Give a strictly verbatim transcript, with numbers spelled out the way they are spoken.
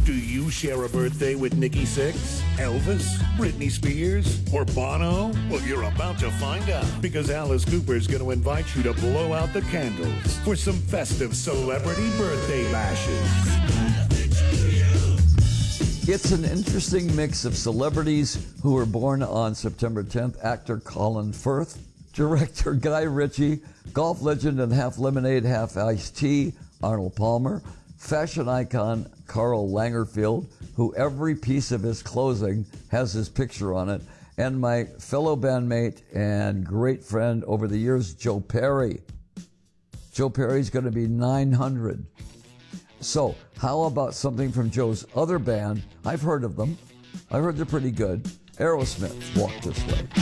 Do you share a birthday with Nikki Sixx, Elvis, Britney Spears, or Bono? Well, you're about to find out, because Alice Cooper's going to invite you to blow out the candles for some festive celebrity birthday bashes. It's an interesting mix of celebrities who were born on September tenth. Actor Colin Firth, director Guy Ritchie, golf legend and half lemonade, half iced tea, Arnold Palmer, fashion icon Karl Lagerfeld, who every piece of his clothing has his picture on it, and my fellow bandmate and great friend over the years, Joe Perry. Joe Perry's going to be nine hundred. So, how about something from Joe's other band? I've heard of them. I heard they're pretty good. Aerosmith, Walk This Way.